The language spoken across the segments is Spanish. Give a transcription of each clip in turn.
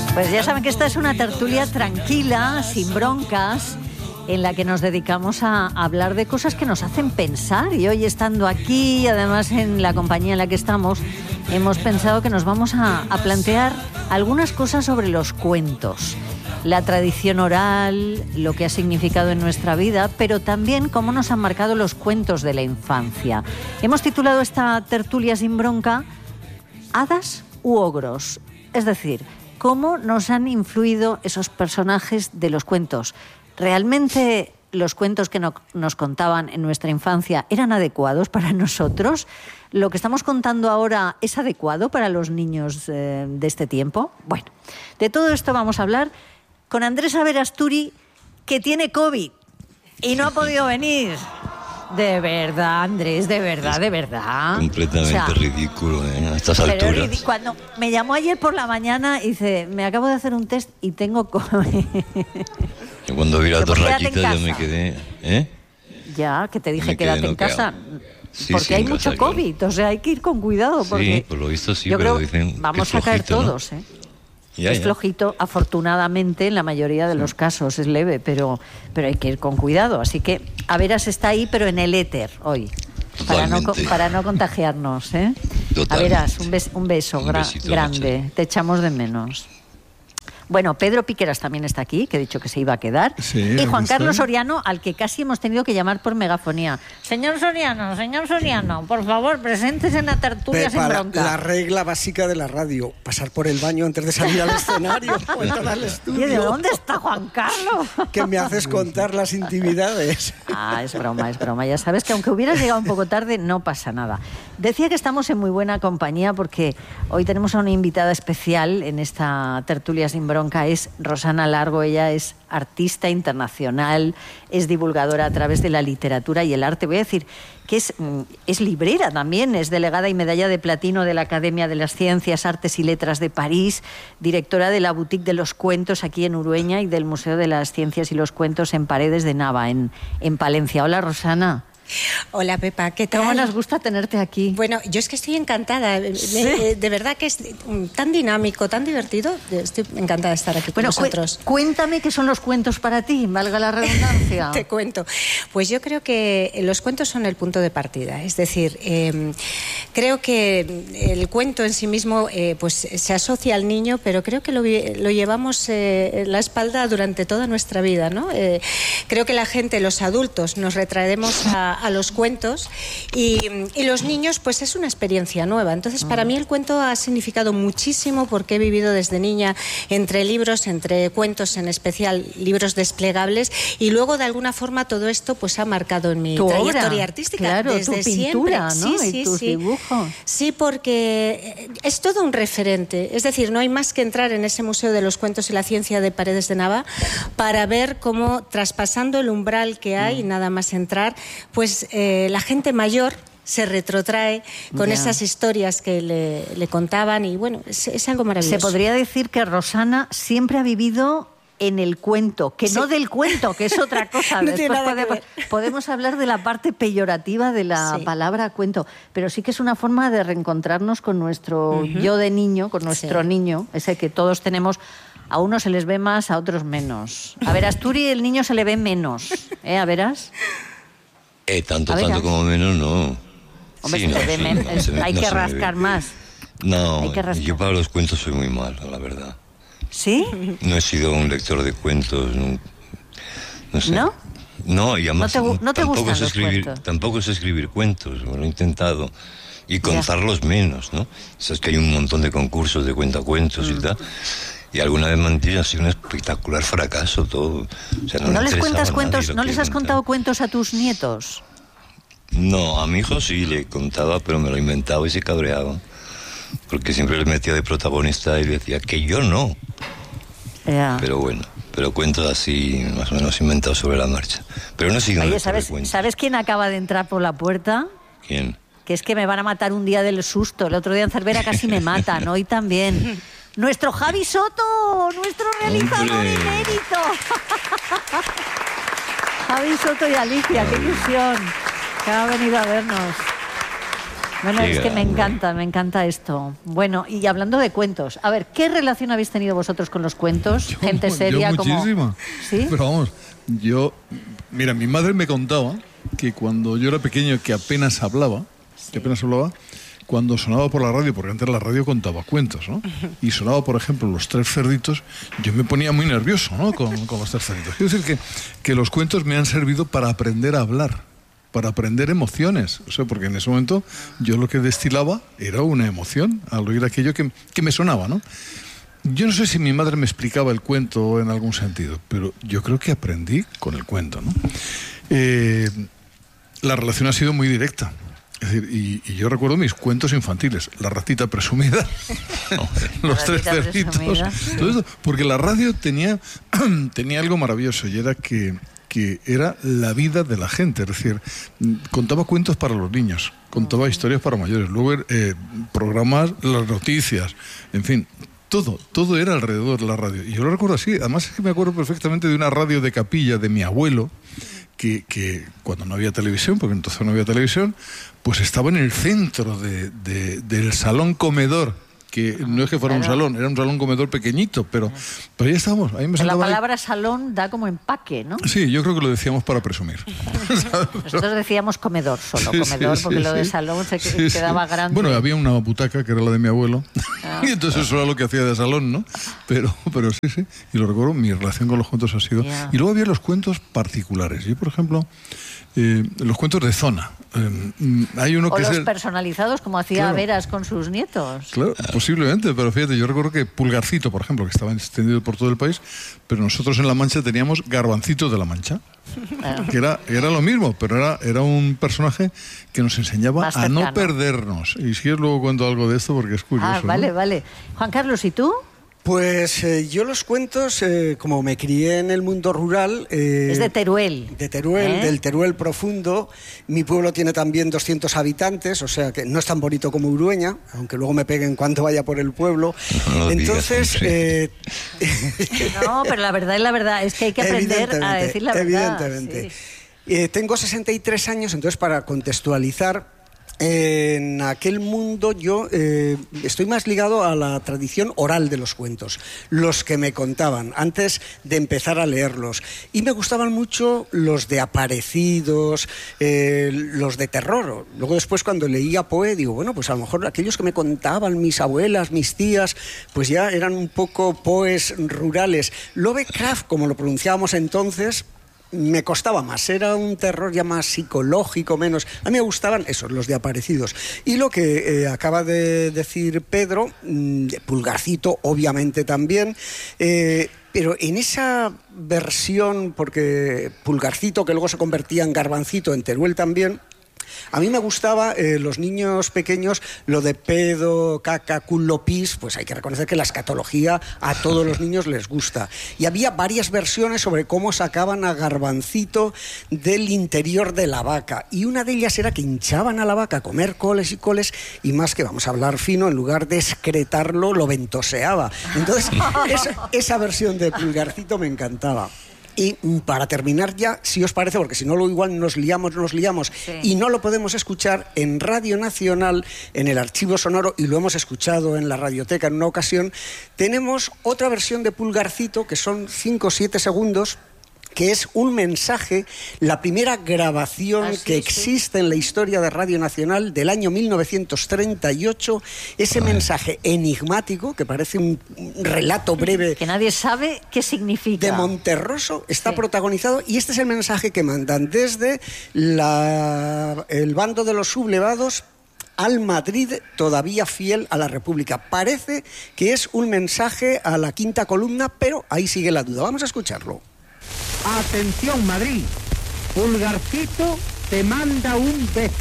Pues ya saben que esta es una tertulia tranquila, sin broncas, en la que nos dedicamos a hablar de cosas que nos hacen pensar. Y hoy, estando aquí, además en la compañía en la que estamos, hemos pensado que nos vamos a plantear algunas cosas sobre los cuentos. La tradición oral, lo que ha significado en nuestra vida, pero también cómo nos han marcado los cuentos de la infancia. Hemos titulado esta tertulia sin bronca ¿Hadas u ogros? Es decir, cómo nos han influido esos personajes de los cuentos. ¿Realmente los cuentos que nos contaban en nuestra infancia eran adecuados para nosotros? ¿Lo que estamos contando ahora es adecuado para los niños de este tiempo? Bueno, de todo esto vamos a hablar con Andrés Aberasturi, que tiene COVID y no ha podido venir. De verdad, Andrés, de verdad. Completamente ridículo, a estas alturas. Cuando me llamó ayer por la mañana y dice, me acabo de hacer un test y tengo COVID. Y cuando vi las dos rayitas yo me quedé... Ya, que te dije quédate en casa. Sí, porque hay mucho casa, COVID, claro. O sea, hay que ir con cuidado. Porque sí, por lo visto sí, yo pero creo dicen vamos que es a caer flojito, todos, ¿no? Es flojito, afortunadamente, en la mayoría de los casos es leve, pero hay que ir con cuidado. Así que Averas está ahí, pero en el éter hoy, para no contagiarnos, ¿eh? Averas, un beso grande, mucho. Te echamos de menos. Bueno, Pedro Piqueras también está aquí, que he dicho que se iba a quedar. Sí, y Juan Carlos Soriano, al que casi hemos tenido que llamar por megafonía. Señor Soriano, por favor, preséntese en la tertulia sin bronca. La regla básica de la radio, pasar por el baño antes de salir al escenario o entrar al estudio. ¿Y de dónde está Juan Carlos? Que me haces contar las intimidades. Es broma. Ya sabes que aunque hubieras llegado un poco tarde, no pasa nada. Decía que estamos en muy buena compañía porque hoy tenemos a una invitada especial en esta tertulia sin bronca. Es Rosana Largo. Ella es artista internacional, es divulgadora a través de la literatura y el arte. Voy a decir que es librera también, es delegada y medalla de platino de la Academia de las Ciencias, Artes y Letras de París, directora de la Boutique de los Cuentos aquí en Urueña y del Museo de las Ciencias y los Cuentos en Paredes de Nava, en Palencia. Hola, Rosana. Hola, Pepa, ¿qué tal? ¿Cómo nos gusta tenerte aquí? Bueno, yo es que estoy encantada. ¿Sí? De verdad que es tan dinámico, tan divertido. Estoy encantada de estar aquí con vosotros. Cuéntame qué son los cuentos para ti, valga la redundancia. Te cuento. Pues yo creo que los cuentos son el punto de partida. Es decir, creo que el cuento en sí mismo pues se asocia al niño, pero creo que lo llevamos en la espalda durante toda nuestra vida, ¿no? Creo que la gente, los adultos, nos retraemos a los cuentos y los niños pues es una experiencia nueva. Entonces para mí el cuento ha significado muchísimo porque he vivido desde niña entre libros, entre cuentos, en especial libros desplegables, y luego de alguna forma todo esto pues ha marcado en mi trayectoria artística. Claro, desde tu pintura, siempre. ¿no? Y tus dibujos. Sí, porque es todo un referente. Es decir, no hay más que entrar en ese Museo de los Cuentos y la Ciencia de Paredes de Nava para ver cómo, traspasando el umbral que hay, nada más entrar, pues la gente mayor se retrotrae con esas historias que le contaban y bueno, es algo maravilloso. Se podría decir que Rosana siempre ha vivido en el cuento, que no del cuento, que es otra cosa. No Después podemos hablar de la parte peyorativa de la palabra cuento, pero sí que es una forma de reencontrarnos con nuestro yo de niño, con nuestro niño, ese que todos tenemos. A unos se les ve más, a otros menos. A Verasturi el niño se le ve menos, ¿A Veras? Tanto como menos, no. Hombre, hay que rascar más. No, yo para los cuentos soy muy malo, la verdad. ¿Sí? No he sido un lector de cuentos, no sé. ¿No? No, y además ¿No te gustan los cuentos? Tampoco sé escribir cuentos, lo he intentado. Y contarlos menos, ¿no? Sabes que hay un montón de concursos de cuentacuentos y tal. Y alguna vez me han dicho, ha sido un espectacular fracaso todo. O sea, ¿No les cuentas cuentos? ¿No les has contado cuentos a tus nietos? No, a mi hijo sí le contaba, pero me lo inventaba y se cabreaba. Porque siempre le metía de protagonista y decía que yo no. Pero bueno, cuentos así más o menos inventados sobre la marcha. Pero no sigo. Oye, ¿sabes quién acaba de entrar por la puerta? ¿Quién? Que es que me van a matar un día del susto. El otro día en Cervera casi me matan, hoy también. Nuestro Javi Soto, nuestro realizador emérito. Javi Soto y Alicia, qué ilusión que ha venido a vernos. Bueno, es que me encanta esto. Bueno, y hablando de cuentos, a ver, ¿qué relación habéis tenido vosotros con los cuentos? Gente seria yo muchísima. ¿Sí? Pero vamos, mira, mi madre me contaba que cuando yo era pequeño, que apenas hablaba, cuando sonaba por la radio, porque antes la radio contaba cuentos, ¿no? Y sonaba, por ejemplo, Los Tres Cerditos, yo me ponía muy nervioso, ¿no? Con Los Tres Cerditos. Quiero decir que los cuentos me han servido para aprender a hablar, para aprender emociones. O sea, porque en ese momento yo lo que destilaba era una emoción al oír aquello que me sonaba, ¿no? Yo no sé si mi madre me explicaba el cuento en algún sentido, pero yo creo que aprendí con el cuento, ¿no? La relación ha sido muy directa. Es decir, y yo recuerdo mis cuentos infantiles, La ratita presumida, Los Tres Cerditos, todo eso, porque la radio tenía algo maravilloso, y era que era la vida de la gente. Es decir, contaba cuentos para los niños, contaba historias para mayores, luego programas, las noticias, en fin, todo era alrededor de la radio. Y yo lo recuerdo así. Además es que me acuerdo perfectamente de una radio de capilla de mi abuelo, que cuando no había televisión, porque entonces no había televisión, pues estaba en el centro del salón comedor, que no es que fuera un salón, era un salón comedor pequeñito, pero ahí estábamos. Ahí la palabra salón da como empaque, ¿no? Sí, yo creo que lo decíamos para presumir. Nosotros decíamos comedor, porque lo de salón se quedaba grande. Bueno, había una butaca que era la de mi abuelo, y entonces eso era lo que hacía de salón, ¿no? Pero sí, y lo recuerdo, mi relación con los cuentos ha sido... Y luego había los cuentos particulares. Yo, por ejemplo... los cuentos de zona. Hay uno que los personalizados, como hacía Veras con sus nietos. Claro, posiblemente, pero fíjate, yo recuerdo que Pulgarcito, por ejemplo, que estaba extendido por todo el país, pero nosotros en La Mancha teníamos Garbancito de la Mancha, que era lo mismo, pero era un personaje que nos enseñaba a no perdernos. Y si os luego cuento algo de esto, porque es curioso. Vale. Juan Carlos, ¿y tú? Pues yo los cuentos, como me crié en el mundo rural... es de Teruel. De Teruel, del Teruel profundo. Mi pueblo tiene también 200 habitantes, o sea que no es tan bonito como Urueña, aunque luego me peguen cuando vaya por el pueblo. No entonces... No, pero la verdad es que hay que aprender a decir la verdad. Evidentemente. Sí. Tengo 63 años, entonces para contextualizar... En aquel mundo yo estoy más ligado a la tradición oral de los cuentos, los que me contaban antes de empezar a leerlos. Y me gustaban mucho los de aparecidos, los de terror. Luego después cuando leía Poe digo, bueno, pues a lo mejor aquellos que me contaban mis abuelas, mis tías, pues ya eran un poco Poes rurales. Lovecraft, como lo pronunciábamos entonces... me costaba más, era un terror ya más psicológico, menos... A mí me gustaban esos, los de aparecidos. Y lo que acaba de decir Pedro, Pulgarcito obviamente también, pero en esa versión, porque Pulgarcito, que luego se convertía en Garbancito, en Teruel también... A mí me gustaba, los niños pequeños, lo de pedo, caca, culo, pis, pues hay que reconocer que la escatología a todos los niños les gusta. Y había varias versiones sobre cómo sacaban a Garbancito del interior de la vaca. Y una de ellas era que hinchaban a la vaca a comer coles y coles, y más que, vamos a hablar fino, en lugar de excretarlo, lo ventoseaba. Entonces, esa versión de Pulgarcito me encantaba. Y para terminar ya, si os parece, porque si no igual nos liamos sí. Y no lo podemos escuchar en Radio Nacional, en el archivo sonoro, y lo hemos escuchado en la radioteca en una ocasión, tenemos otra versión de Pulgarcito que son 5 o 7 segundos, que es un mensaje, la primera grabación que existe en la historia de Radio Nacional del año 1938, ese mensaje enigmático, que parece un relato breve... Que nadie sabe qué significa. De Monterroso, está protagonizado, y este es el mensaje que mandan desde el bando de los sublevados al Madrid todavía fiel a la República. Parece que es un mensaje a la quinta columna, pero ahí sigue la duda. Vamos a escucharlo. Atención, Madrid. Pulgarcito te manda un beso.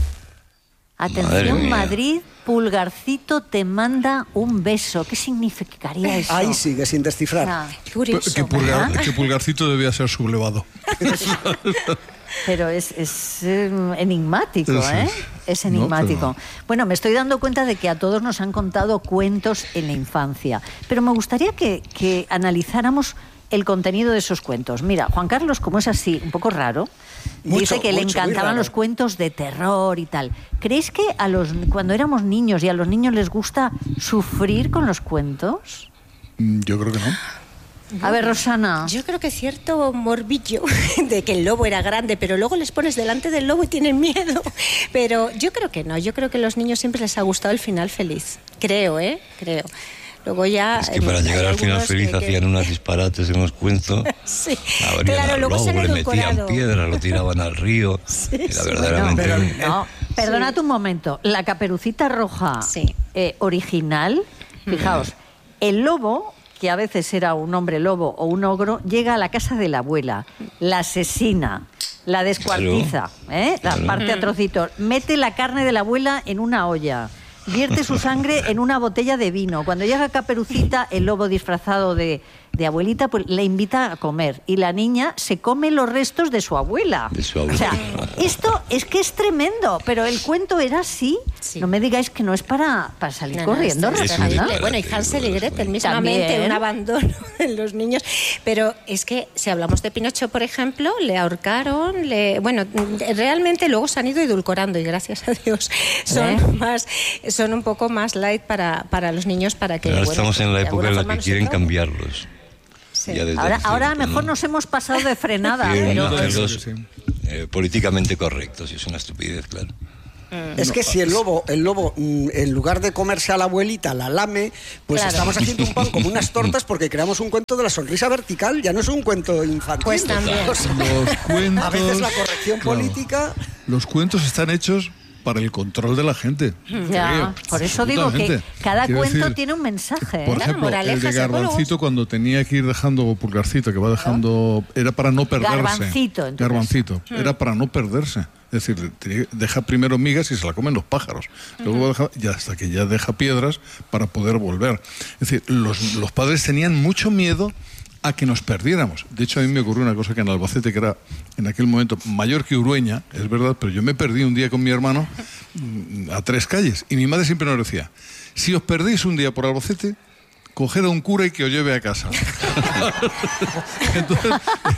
Atención, Madrid. Pulgarcito te manda un beso. ¿Qué significaría eso? Ahí sigue sin descifrar. Curioso, que Pulgarcito debía ser sublevado. pero es enigmático, ¿eh? Es enigmático. No, pero... Bueno, me estoy dando cuenta de que a todos nos han contado cuentos en la infancia, pero me gustaría que analizáramos el contenido de esos cuentos. Mira, Juan Carlos, como es así, un poco raro, dice que le encantaban los cuentos de terror y tal. ¿Creéis que cuando éramos niños y a los niños les gusta sufrir con los cuentos? Yo creo que no. A ver, Rosana. Yo creo que cierto morbillo de que el lobo era grande, pero luego les pones delante del lobo y tienen miedo. Pero yo creo que no. Yo creo que a los niños siempre les ha gustado el final feliz. Creo. Luego ya... Es que para llegar al final feliz hacían unos disparates en los cuentos. Sí, claro, luego se le metían piedras, lo tiraban al río. Sí, era verdaderamente... No, perdonad un momento. La Caperucita Roja original, fijaos, el lobo, que a veces era un hombre lobo o un ogro, llega a la casa de la abuela, la asesina, la descuartiza, la parte a trocitos, mete la carne de la abuela en una olla, vierte su sangre en una botella de vino. Cuando llega Caperucita, el lobo disfrazado de abuelita, pues le invita a comer. Y la niña se come los restos de su abuela. O sea, esto es que es tremendo. Pero el cuento era así. Sí. No me digáis que no es para salir corriendo. Bueno, y Hansel y Gretel, mismamente, también un abandono en los niños. Pero es que, si hablamos de Pinocho, por ejemplo, le ahorcaron, bueno, realmente luego se han ido edulcorando, y gracias a Dios son un poco más light para los niños, para que... Pero ahora estamos en la época en la que quieren cambiarlos. Sí. Ahora mejor nos hemos pasado de frenada. Pero... políticamente correctos, y es una estupidez, claro. Es que si el lobo, en lugar de comerse a la abuelita, la lame, pues estamos haciendo un pan como unas tortas, porque creamos un cuento de la sonrisa vertical, ya no es un cuento infantil. Pues también. Los cuentos, a veces la corrección política... Los cuentos están hechos para el control de la gente. Ya, por eso digo que cada cuento tiene un mensaje. Por ejemplo, el de Garbancito, cuando tenía que ir dejando, o Pulgarcito, que va dejando... Era para no perderse. Garbancito. Era para no perderse. Es decir, deja primero migas y se la comen los pájaros. Luego deja, hasta que ya deja piedras para poder volver. Es decir, los padres tenían mucho miedo a que nos perdiéramos. De hecho, a mí me ocurrió una cosa que en Albacete, que era en aquel momento mayor que Urueña, es verdad, pero yo me perdí un día con mi hermano a 3 calles. Y mi madre siempre nos decía, si os perdéis un día por Albacete, coged a un cura y que os lleve a casa. Entonces,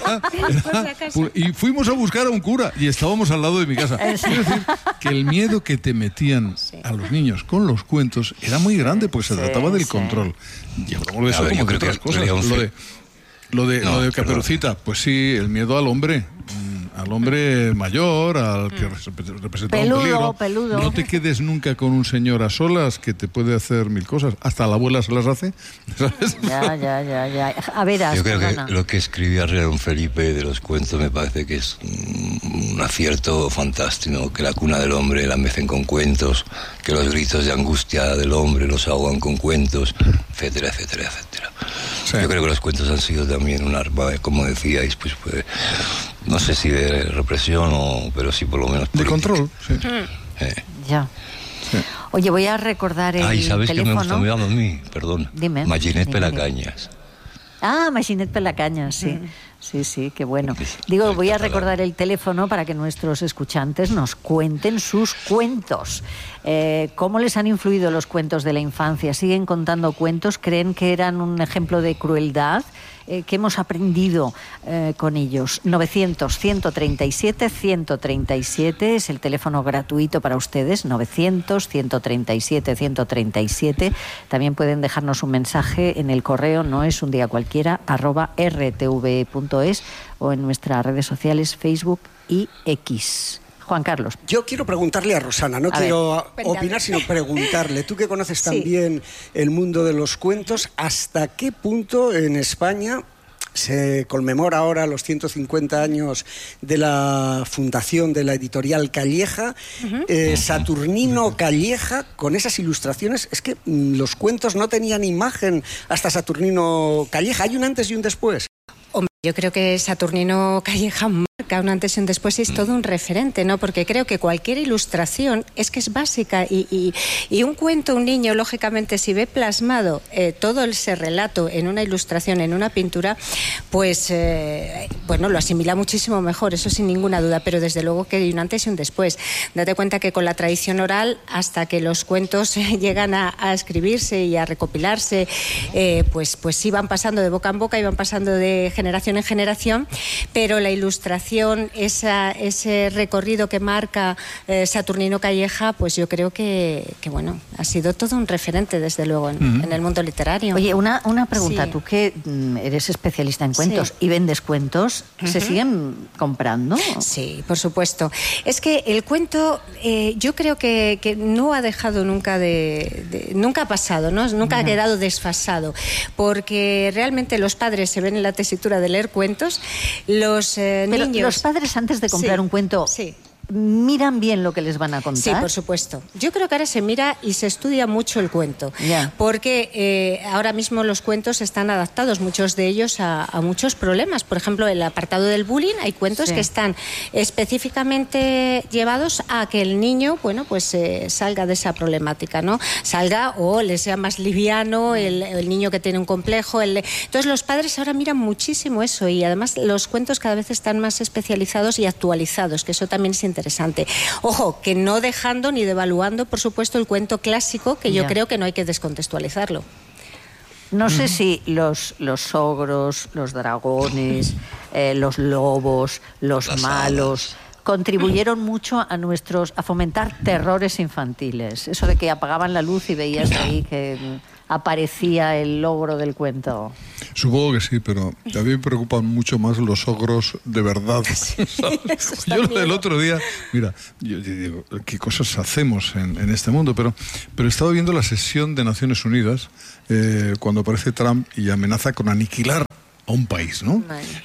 y fuimos a buscar a un cura y estábamos al lado de mi casa. Es decir, que el miedo que te metían a los niños con los cuentos era muy grande, pues se trataba del control. Y hablamos de eso como de otras cosas. Lo de Caperucita, pues sí, el miedo al hombre mayor, al que representa un peligro. No te quedes nunca con un señor a solas que te puede hacer 1000 cosas. Hasta a la abuela se las hace, ¿sabes? Ya. A ver, yo creo que lo que escribía Don Felipe de los cuentos me parece que es un acierto fantástico, que la cuna del hombre la mecen con cuentos, que los gritos de angustia del hombre los ahogan con cuentos, etcétera. Sí. Yo creo que los cuentos han sido también un arma, como decíais, pues no sé si de represión pero sí por lo menos política. De control, sí. Ya. Sí. Oye, voy a recordar el ¿sabes teléfono? Qué me gusta a mí? Perdón. Dime. Maginet Pelacañas. Maginet Pelacañas, sí. Sí, qué bueno. Digo, voy a recordar el teléfono para que nuestros escuchantes nos cuenten sus cuentos. ¿Cómo les han influido los cuentos de la infancia? ¿Siguen contando cuentos? ¿Creen que eran un ejemplo de crueldad? ¿Qué hemos aprendido con ellos? 900-137-137 es el teléfono gratuito para ustedes. 900-137-137. También pueden dejarnos un mensaje en el correo noesundiacualquiera @rtv.es o en nuestras redes sociales Facebook y X. Juan Carlos. Yo quiero preguntarle a Rosana, no quiero opinar, sino preguntarle. Tú que conoces también el mundo de los cuentos, ¿hasta qué punto en España se conmemora ahora los 150 años de la fundación de la editorial Calleja? Saturnino Calleja, con esas ilustraciones, es que los cuentos no tenían imagen hasta Saturnino Calleja. ¿Hay un antes y un después? Hombre, yo creo que Saturnino Calleja Un antes y un después es todo un referente, ¿no? Porque creo que cualquier ilustración es que es básica y un cuento, un niño, lógicamente, si ve plasmado todo ese relato en una ilustración, en una pintura, pues, bueno, lo asimila muchísimo mejor, eso sin ninguna duda, pero desde luego que hay un antes y un después. Date cuenta que con la tradición oral, hasta que los cuentos llegan a escribirse y a recopilarse, pues sí van pasando de boca en boca y van pasando de generación en generación, pero la ilustración, ese recorrido que marca Saturnino Calleja, pues yo creo que bueno, ha sido todo un referente desde luego en el mundo literario. Oye, una pregunta, sí. Tú que eres especialista en cuentos, sí, y vendes cuentos, ¿se siguen comprando? Sí, por supuesto. Es que el cuento yo creo que no ha dejado nunca nunca ha pasado, ¿no? Nunca ha quedado desfasado, porque realmente los padres se ven en la tesitura de leer cuentos, los niños... Los padres, antes de comprar un cuento, ¿miran bien lo que les van a contar? Sí, por supuesto. Yo creo que ahora se mira y se estudia mucho el cuento, porque ahora mismo los cuentos están adaptados, muchos de ellos, a muchos problemas. Por ejemplo, el apartado del bullying, hay cuentos que están específicamente llevados a que el niño, bueno, pues salga de esa problemática, ¿no? Salga o le sea más liviano el niño que tiene un complejo. Entonces los padres ahora miran muchísimo eso, y además los cuentos cada vez están más especializados y actualizados, que eso también es interesante. Ojo, que no dejando ni devaluando, por supuesto, el cuento clásico, que yo creo que no hay que descontextualizarlo. No sé si los ogros, los dragones, los lobos, los malos contribuyeron mucho a fomentar terrores infantiles. Eso de que apagaban la luz y veías ahí que aparecía el ogro del cuento. Supongo que sí, pero a mí me preocupan mucho más los ogros de verdad. Sí, yo el otro día, mira, yo digo, qué cosas hacemos en este mundo, pero estaba viendo la sesión de Naciones Unidas cuando aparece Trump y amenaza con aniquilar a un país, ¿no?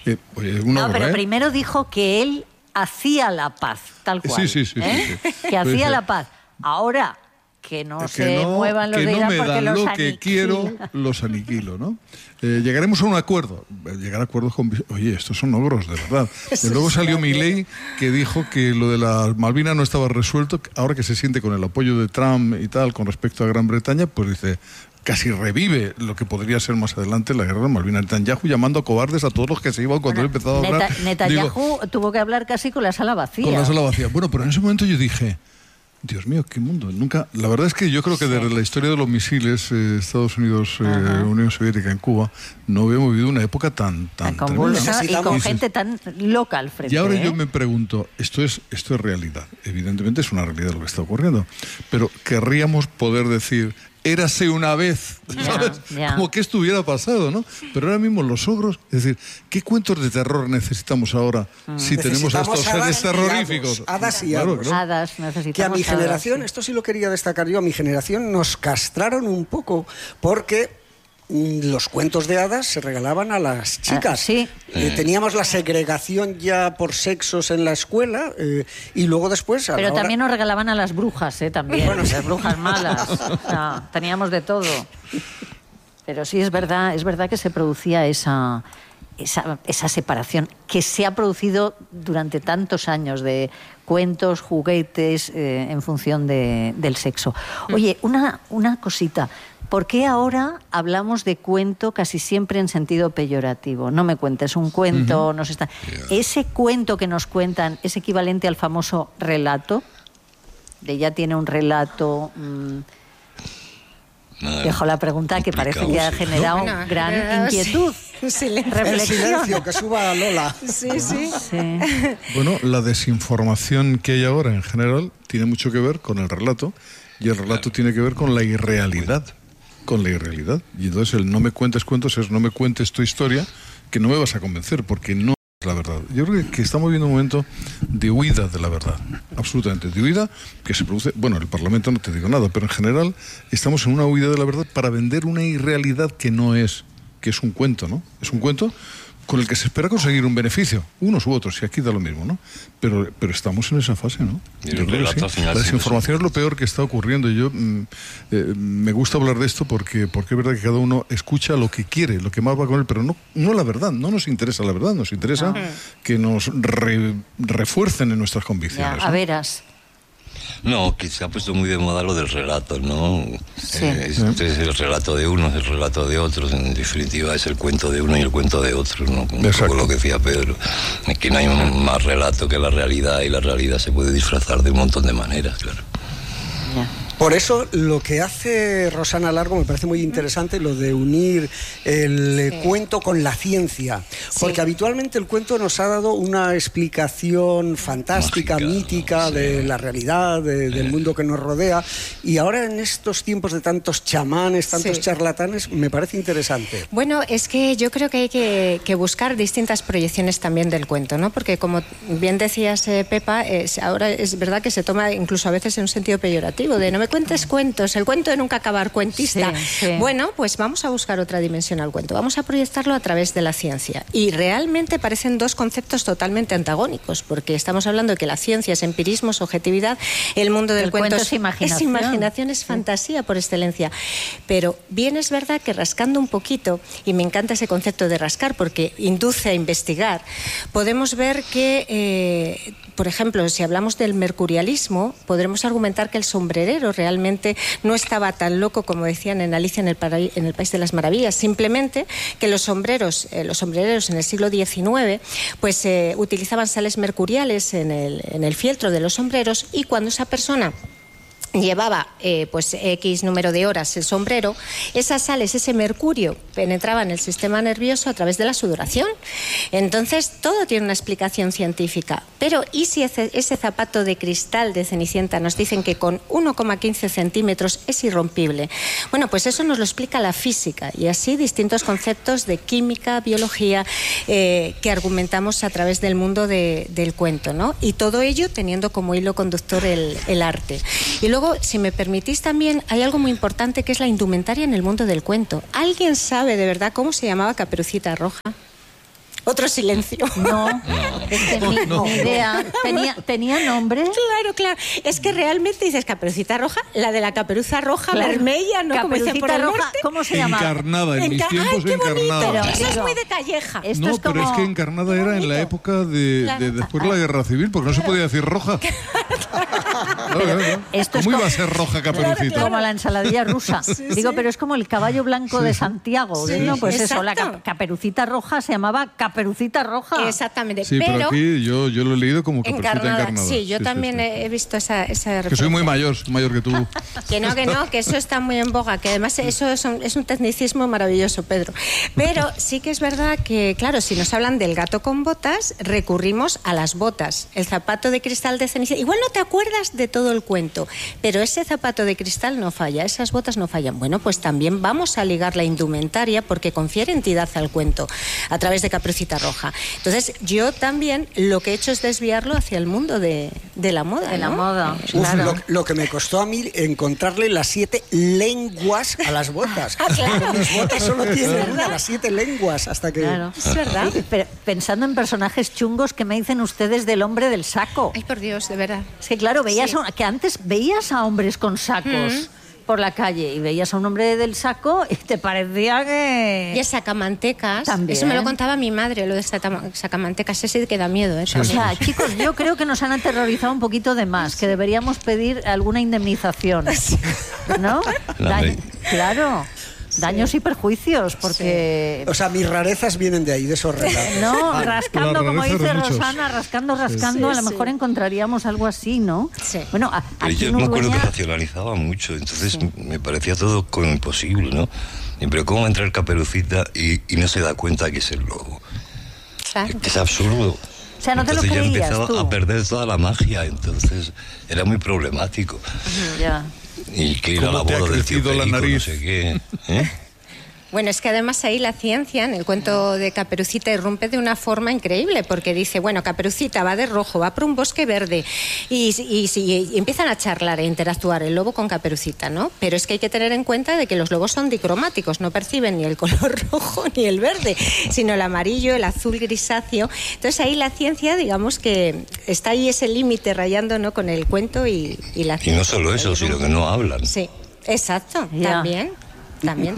Pero primero dijo que él hacía la paz, tal cual. Sí. Que hacía la paz. Ahora... que no se muevan los de Irán porque los aniquilo. Que quiero, los aniquilo, ¿no? Llegaremos a un acuerdo. Llegar a acuerdos con... Oye, estos son ogros, de verdad. Y luego salió Milei, que dijo que lo de las Malvinas no estaba resuelto. Ahora que se siente con el apoyo de Trump y tal con respecto a Gran Bretaña, pues dice... casi revive lo que podría ser más adelante la guerra de Malvinas. Netanyahu llamando cobardes a todos los que se iban cuando él empezaba a hablar. Netanyahu tuvo que hablar casi con la sala vacía. Con la sala vacía. Bueno, pero en ese momento yo dije... Dios mío, qué mundo. Nunca. La verdad es que yo creo que desde la historia de los misiles, Estados Unidos, Unión Soviética en Cuba, no habíamos vivido una época tan convulsa y con gente tan loca al frente. Y ahora yo me pregunto, esto es realidad. Evidentemente es una realidad lo que está ocurriendo. Pero querríamos poder decir, érase una vez, ¿sabes? Como que esto hubiera pasado, ¿no? Pero ahora mismo los ogros, es decir, ¿qué cuentos de terror necesitamos ahora si tenemos a estos seres terroríficos? Hadas y hados. Hadas, necesitamos que a mi generación, esto sí lo quería destacar yo, a mi generación nos castraron un poco porque... los cuentos de hadas se regalaban a las chicas. Sí. Teníamos la segregación ya por sexos en la escuela y luego después... Pero también nos regalaban a las brujas, también, bueno, las brujas malas. Teníamos de todo. Pero sí es verdad que se producía esa separación que se ha producido durante tantos años de cuentos, juguetes, en función del sexo. Oye, una cosita. ¿Por qué ahora hablamos de cuento casi siempre en sentido peyorativo? No me cuentes un cuento, no se está... ¿Ese cuento que nos cuentan es equivalente al famoso relato? De ya tiene un relato... Dejo la pregunta que parece que ha generado gran inquietud. Reflexión. El silencio, que suba Lola. Sí. Bueno, la desinformación que hay ahora en general tiene mucho que ver con el relato, y el relato tiene que ver con la irrealidad. Y entonces el no me cuentes cuentos es no me cuentes tu historia, que no me vas a convencer, porque no es la verdad. Yo creo que estamos viviendo un momento de huida de la verdad, absolutamente, de huida que se produce, bueno, el Parlamento no te digo nada, pero en general estamos en una huida de la verdad para vender una irrealidad que no es, que es un cuento, ¿no? Es un cuento con el que se espera conseguir un beneficio, unos u otros, y aquí da lo mismo, ¿no? Pero estamos en esa fase, ¿no? Yo creo que sí. La desinformación es lo peor que está ocurriendo, y yo me gusta hablar de esto porque es verdad que cada uno escucha lo que quiere, lo que más va con él, pero no la verdad, no nos interesa la verdad, nos interesa que nos refuercen en nuestras convicciones. Ya, a veras. No, que se ha puesto muy de moda lo del relato, ¿no? Sí. Este es el relato de unos, el relato de otros, en definitiva es el cuento de uno y el cuento de otros, ¿no? Un poco lo que decía Pedro, es que no hay más relato que la realidad, y la realidad se puede disfrazar de un montón de maneras, claro. Yeah. Por eso lo que hace Rosana Largo me parece muy interesante, lo de unir el cuento con la ciencia, porque habitualmente el cuento nos ha dado una explicación fantástica, mágica, mítica, de la realidad, del mundo que nos rodea, y ahora en estos tiempos de tantos chamanes, tantos charlatanes, me parece interesante. Bueno, es que yo creo que hay que buscar distintas proyecciones también del cuento, ¿no? Porque como bien decías, Pepa, ahora es verdad que se toma incluso a veces en un sentido peyorativo, de no me cuentes cuentos, el cuento de nunca acabar, cuentista. Bueno, pues vamos a buscar otra dimensión al cuento, vamos a proyectarlo a través de la ciencia. Y realmente parecen dos conceptos totalmente antagónicos, porque estamos hablando de que la ciencia es empirismo, es objetividad, el mundo del cuento es imaginación, es fantasía por excelencia. Pero bien es verdad que rascando un poquito, y me encanta ese concepto de rascar porque induce a investigar, podemos ver que, por ejemplo, si hablamos del mercurialismo, podremos argumentar que el sombrerero realmente no estaba tan loco como decían en Alicia en el País de las Maravillas, simplemente que los sombreros, los sombrereros en el siglo XIX pues utilizaban sales mercuriales en el fieltro de los sombreros, y cuando esa persona llevaba pues X número de horas el sombrero, esas sales, ese mercurio penetraba en el sistema nervioso a través de la sudoración. Entonces todo tiene una explicación científica. Pero ¿y si ese zapato de cristal de Cenicienta nos dicen que con 1,15 centímetros es irrompible? Bueno, pues eso nos lo explica la física, y así distintos conceptos de química, biología, que argumentamos a través del mundo del cuento, ¿no? Y todo ello teniendo como hilo conductor el arte. Y luego, si me permitís también, hay algo muy importante que es la indumentaria en el mundo del cuento. ¿Alguien sabe de verdad cómo se llamaba Caperucita Roja? Otro silencio. No, es que ni idea. ¿Tenía nombre? Claro. Es que realmente dices Caperucita Roja, la de la caperuza roja, vermella, ¿no? Caperucita Roja, ¿cómo se llama? Encarnada, en mis tiempos Encarnada. Pero eso es muy de Calleja. No, pero es que Encarnada era en la época de después de la Guerra Civil, porque no se podía decir roja. ¿Cómo iba a ser roja Caperucita? Como la ensaladilla rusa. Digo, pero es como el caballo blanco de Santiago. No, pues eso, la Caperucita Roja se llamaba Caperucita Roja. Exactamente. Sí, pero aquí yo lo he leído como Caperucita Encarnada. Sí, yo también he visto esa referencia. Que soy muy mayor que tú. que eso está muy en boga, que además eso es un tecnicismo maravilloso, Pedro. Pero sí que es verdad que, claro, si nos hablan del gato con botas, recurrimos a las botas. El zapato de cristal de Cenicienta. Igual no te acuerdas de todo el cuento, pero ese zapato de cristal no falla, esas botas no fallan. Bueno, pues también vamos a ligar la indumentaria porque confiere entidad al cuento a través de Caperucita Roja. Entonces, yo también lo que he hecho es desviarlo hacia el mundo de la moda. De la moda. Claro. Lo que me costó a mí encontrarle las 7 lenguas a las botas. Claro. Las botas solo tienen las 7 lenguas hasta que... Claro. Es verdad. Pero pensando en personajes chungos, ¿qué me dicen ustedes del hombre del saco? Ay, por Dios, de verdad. Es que claro, que antes veías a hombres con sacos por la calle y veías a un hombre del saco y te parecía que... Y el sacamantecas. También. Eso me lo contaba mi madre, lo de sacamantecas. Ese que da miedo, ¿eh? O sea, chicos, yo creo que nos han aterrorizado un poquito de más, que deberíamos pedir alguna indemnización. ¿No? Claro. Daños y perjuicios, porque... O sea, mis rarezas vienen de ahí, de esos relatos. No, rascando, como dice Rosana, rascando, a lo mejor sí. encontraríamos algo así, ¿no? Sí. Bueno, pero yo me acuerdo que racionalizaba mucho, entonces me parecía todo como imposible, ¿no? Pero ¿cómo entra el Caperucita y no se da cuenta que es el lobo? Claro. Es absurdo. O sea, no te lo creías entonces ya empezaba tú. a perder toda la magia, entonces era muy problemático. Ya. Y que ir a la boda del tío Perico, no sé qué. Bueno, es que además ahí la ciencia, en el cuento de Caperucita, irrumpe de una forma increíble, porque dice, bueno, Caperucita va de rojo, va por un bosque verde, y empiezan a charlar e interactuar el lobo con Caperucita, ¿no? Pero es que hay que tener en cuenta de que los lobos son dicromáticos, no perciben ni el color rojo ni el verde, sino el amarillo, el azul grisáceo. Entonces ahí la ciencia, digamos que está ahí ese límite rayando, ¿no?, con el cuento y la ciencia. Y no solo eso, sino que no hablan. Sí, exacto, También.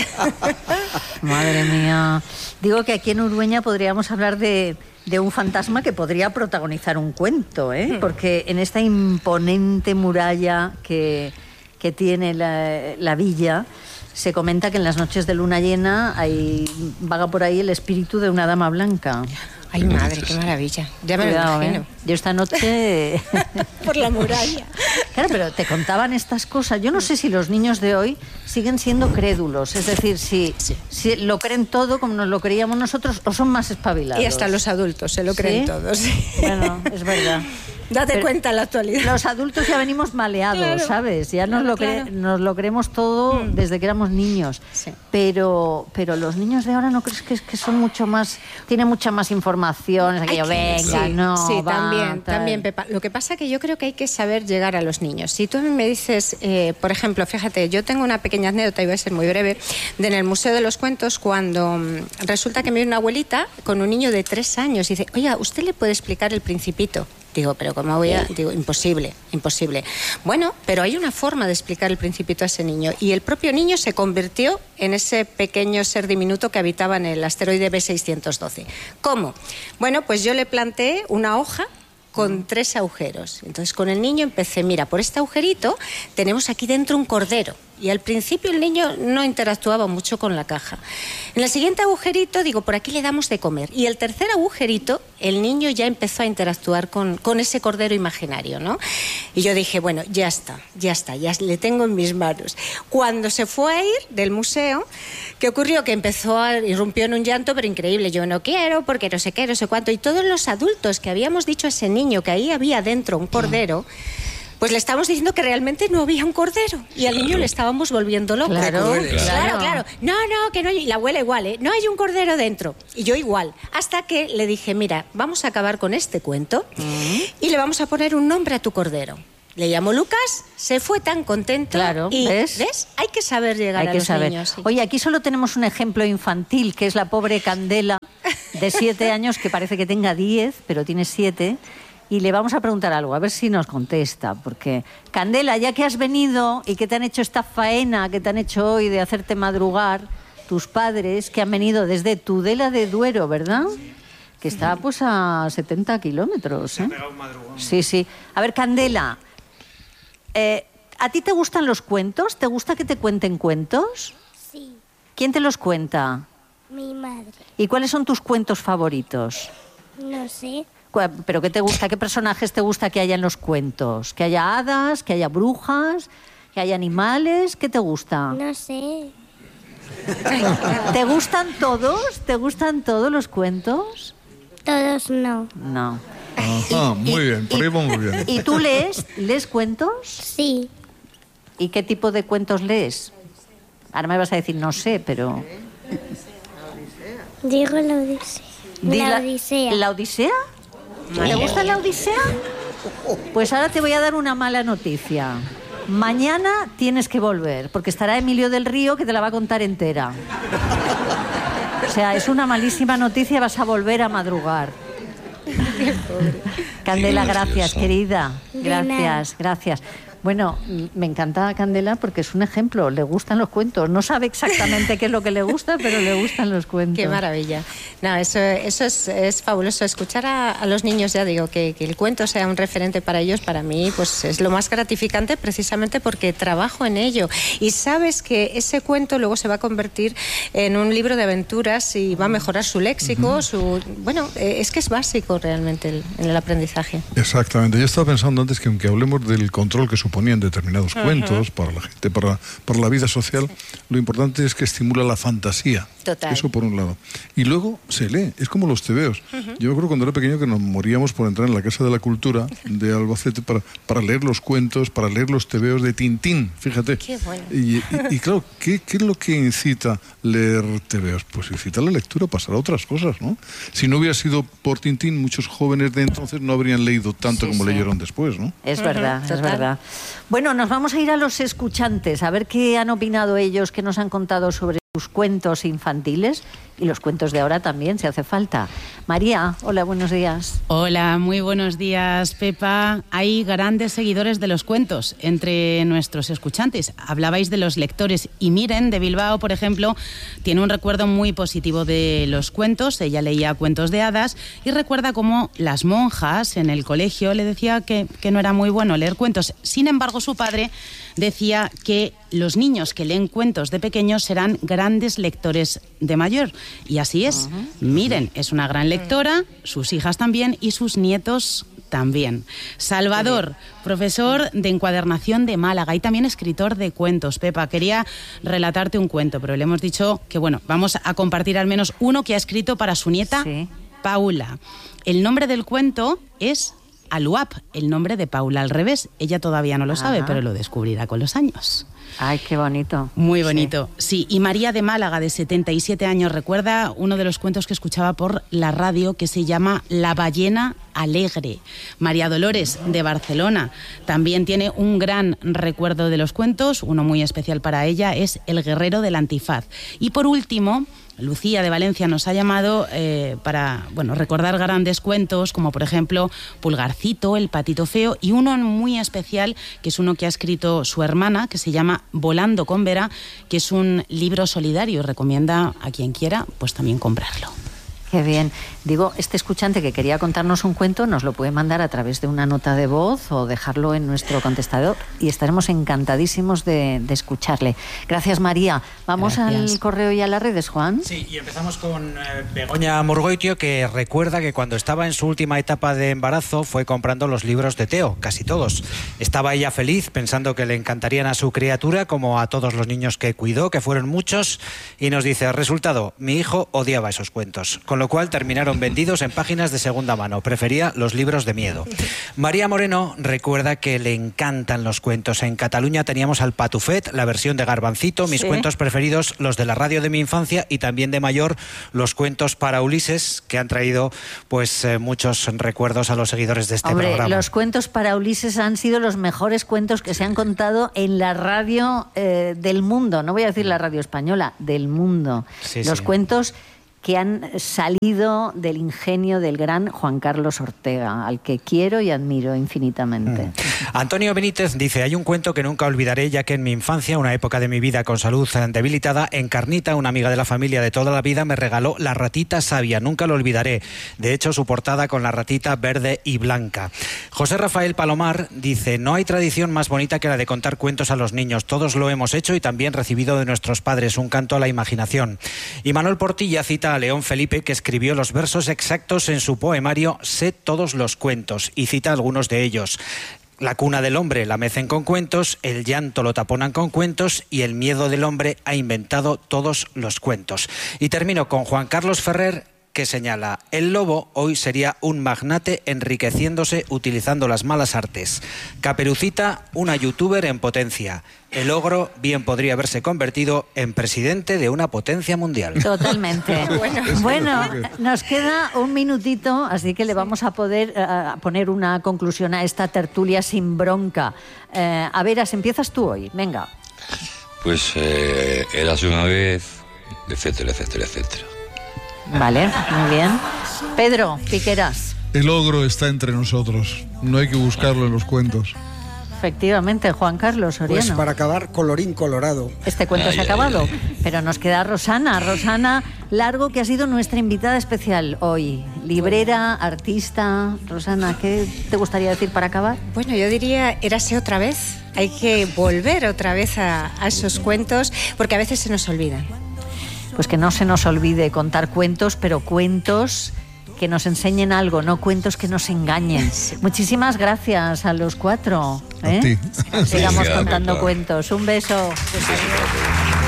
Madre mía. Digo que aquí en Urueña podríamos hablar de un fantasma que podría protagonizar un cuento, ¿eh? Porque en esta imponente muralla que tiene la villa, se comenta que en las noches de luna llena vaga por ahí el espíritu de una dama blanca. Ay, madre, qué maravilla. Ya me lo imagino. Yo esta noche... Por la muralla. Claro, pero te contaban estas cosas. Yo no sé si los niños de hoy siguen siendo crédulos. Es decir, si lo creen todo como nos lo creíamos nosotros, o son más espabilados. Y hasta los adultos se lo creen todos. Bueno, es verdad. Date cuenta en la actualidad. Los adultos ya venimos maleados, ¿sabes? Ya nos lo creemos todo desde que éramos niños. Sí. Pero los niños de ahora, ¿no crees que son mucho más... Tienen mucha más información? Es aquello, también, Pepa. Lo que pasa es que yo creo que hay que saber llegar a los niños. Si tú me dices, por ejemplo, fíjate, yo tengo una pequeña anécdota, y voy a ser muy breve, en el Museo de los Cuentos, cuando resulta que me viene una abuelita con un niño de 3 años y dice, oiga, ¿usted le puede explicar El Principito? Digo, pero ¿cómo voy a...? Digo, imposible. Bueno, pero hay una forma de explicar El Principito a ese niño. Y el propio niño se convirtió en ese pequeño ser diminuto que habitaba en el asteroide B612. ¿Cómo? Bueno, pues yo le planteé una hoja con 3 agujeros. Entonces, con el niño empecé, mira, por este agujerito tenemos aquí dentro un cordero. Y al principio el niño no interactuaba mucho con la caja. En el siguiente agujerito, digo, por aquí le damos de comer. Y el tercer agujerito, el niño ya empezó a interactuar con ese cordero imaginario, ¿no? Y yo dije, bueno, ya está, ya le tengo en mis manos. Cuando se fue a ir del museo, ¿qué ocurrió? Que irrumpió en un llanto, pero increíble. Yo no quiero, porque no sé qué, no sé cuánto. Y todos los adultos que habíamos dicho a ese niño que ahí había dentro un cordero, pues le estábamos diciendo que realmente no había un cordero. Y al niño le estábamos volviendo loco. Claro. No, que no hay... Y la abuela igual, ¿eh? No hay un cordero dentro. Y yo igual. Hasta que le dije, mira, vamos a acabar con este cuento y le vamos a poner un nombre a tu cordero. Le llamó Lucas, se fue tan contento. Claro, y, ¿ves? Hay que saber llegar a los niños. Sí. Oye, aquí solo tenemos un ejemplo infantil, que es la pobre Candela, de 7 años, que parece que tenga 10, pero tiene 7... Y le vamos a preguntar algo, a ver si nos contesta, porque, Candela, ya que has venido y que te han hecho esta faena que te han hecho hoy de hacerte madrugar, tus padres, que han venido desde Tudela de Duero, ¿verdad? Que está pues a 70 kilómetros. Se ha pegado un madrugón. Sí. A ver, Candela, ¿a ti te gustan los cuentos? ¿Te gusta que te cuenten cuentos? Sí. ¿Quién te los cuenta? Mi madre. ¿Y cuáles son tus cuentos favoritos? No sé. ¿Pero qué te gusta? ¿Qué personajes te gusta que haya en los cuentos? ¿Que haya hadas? ¿Que haya brujas? ¿Que haya animales? ¿Qué te gusta? No sé. ¿Te gustan todos? ¿Te gustan todos los cuentos? Todos no. No. Ajá, muy bien, por ahí va muy bien. ¿Y tú lees cuentos? Sí. ¿Y qué tipo de cuentos lees? Ahora me vas a decir no sé, pero... Digo la Odisea. La Odisea. ¿La Odisea? ¿Te gusta la Odisea? Pues ahora te voy a dar una mala noticia. Mañana tienes que volver, porque estará Emilio del Río, que te la va a contar entera. O sea, es una malísima noticia, vas a volver a madrugar. Candela, gracias, querida. Gracias. Bueno, me encanta Candela porque es un ejemplo, le gustan los cuentos. No sabe exactamente qué es lo que le gusta, pero le gustan los cuentos. Qué maravilla. No, eso es fabuloso. Escuchar a los niños, ya digo, que el cuento sea un referente para ellos, para mí, pues es lo más gratificante, precisamente porque trabajo en ello. Y sabes que ese cuento luego se va a convertir en un libro de aventuras y va a mejorar su léxico, Bueno, es que es básico realmente en el aprendizaje. Exactamente. Yo estaba pensando antes que aunque hablemos del control que suponían determinados cuentos para la gente, para la vida social, lo importante es que estimula la fantasía. Total. Eso por un lado. Y luego se lee, es como los tebeos. Yo me acuerdo cuando era pequeño que nos moríamos por entrar en la Casa de la Cultura de Albacete para leer los cuentos, para leer los tebeos de Tintín, fíjate. Qué bueno. Y claro, ¿qué es lo que incita leer tebeos? Pues incita la lectura a pasar a otras cosas, ¿no? Si no hubiera sido por Tintín, muchos jóvenes de entonces no habrían leído tanto como leyeron después, ¿no? Es verdad, es verdad. Bueno, nos vamos a ir a los escuchantes, a ver qué han opinado ellos, qué nos han contado sobre sus cuentos infantiles y los cuentos de ahora también, si hace falta. María, hola, buenos días. Hola, muy buenos días, Pepa. Hay grandes seguidores de los cuentos entre nuestros escuchantes. Hablabais de los lectores y Miren, de Bilbao, por ejemplo, tiene un recuerdo muy positivo de los cuentos. Ella leía cuentos de hadas y recuerda cómo las monjas en el colegio le decía que no era muy bueno leer cuentos. Sin embargo, su padre decía que los niños que leen cuentos de pequeños serán grandes lectores de mayor. Y así es. Miren, es una gran lectora, sus hijas también y sus nietos también. Salvador, profesor de encuadernación de Málaga y también escritor de cuentos. Pepa, quería relatarte un cuento, pero le hemos dicho que, bueno, vamos a compartir al menos uno que ha escrito para su nieta, Paula. El nombre del cuento es Aluap, el nombre de Paula al revés. Ella todavía no lo sabe, pero lo descubrirá con los años. Ay, qué bonito. Muy bonito, sí. Y María de Málaga, de 77 años, recuerda uno de los cuentos que escuchaba por la radio que se llama La ballena alegre. María Dolores, de Barcelona, también tiene un gran recuerdo de los cuentos. Uno muy especial para ella es El guerrero del antifaz. Y por último, Lucía de Valencia nos ha llamado para recordar grandes cuentos, como por ejemplo Pulgarcito, El patito feo, y uno muy especial, que es uno que ha escrito su hermana, que se llama Volando con Vera, que es un libro solidario. Recomienda a quien quiera pues también comprarlo. Qué bien. Digo, este escuchante que quería contarnos un cuento nos lo puede mandar a través de una nota de voz o dejarlo en nuestro contestador y estaremos encantadísimos de escucharle. Gracias, María. Vamos al correo y a las redes, Juan. Sí, y empezamos con Begoña Murgoitio, que recuerda que cuando estaba en su última etapa de embarazo fue comprando los libros de Teo, casi todos. Estaba ella feliz pensando que le encantarían a su criatura, como a todos los niños que cuidó, que fueron muchos, y nos dice, resultado, mi hijo odiaba esos cuentos, con lo cual terminaron vendidos en páginas de segunda mano. Prefería los libros de miedo. María Moreno recuerda que le encantan los cuentos. En Cataluña teníamos al Patufet, la versión de Garbancito, mis cuentos preferidos, los de la radio de mi infancia, y también de mayor los cuentos para Ulises, que han traído pues muchos recuerdos a los seguidores de este programa. Los cuentos para Ulises han sido los mejores cuentos que se han contado en la radio del mundo. No voy a decir la radio española, del mundo. Los cuentos que han salido del ingenio del gran Juan Carlos Ortega, al que quiero y admiro infinitamente. Antonio Benítez dice, hay un cuento que nunca olvidaré, ya que en mi infancia, una época de mi vida con salud debilitada, Encarnita, una amiga de la familia de toda la vida, me regaló La ratita sabia. Nunca lo olvidaré. De hecho, su portada con la ratita verde y blanca. José Rafael Palomar dice, no hay tradición más bonita que la de contar cuentos a los niños. Todos lo hemos hecho y también recibido de nuestros padres, un canto a la imaginación. Y Manuel Portilla cita a León Felipe, que escribió los versos exactos en su poemario Sé todos los cuentos, y cita algunos de ellos. La cuna del hombre la mecen con cuentos, el llanto lo taponan con cuentos y el miedo del hombre ha inventado todos los cuentos. Y termino con Juan Carlos Ferrer, que señala, el lobo hoy sería un magnate enriqueciéndose utilizando las malas artes. Caperucita, una youtuber en potencia. El ogro bien podría haberse convertido en presidente de una potencia mundial. Totalmente. Bueno, nos queda un minutito, así que le vamos a poder poner una conclusión a esta tertulia sin bronca. A veras, empiezas tú hoy, venga. Pues érase una vez, etcétera, etcétera, etcétera. Vale, muy bien. Pedro Piqueras. El ogro está entre nosotros, no hay que buscarlo en los cuentos. Efectivamente, Juan Carlos Soriano. Pues para acabar, colorín colorado. Este cuento se ha acabado, pero nos queda Rosana Largo, que ha sido nuestra invitada especial hoy. Librera, artista. Rosana, ¿qué te gustaría decir para acabar? Bueno, yo diría, érase otra vez. Hay que volver otra vez a esos cuentos, porque a veces se nos olvidan. Pues que no se nos olvide contar cuentos, pero cuentos que nos enseñen algo, no cuentos que nos engañen. Muchísimas gracias a los cuatro. A ti. Sigamos contando cuentos. Un beso.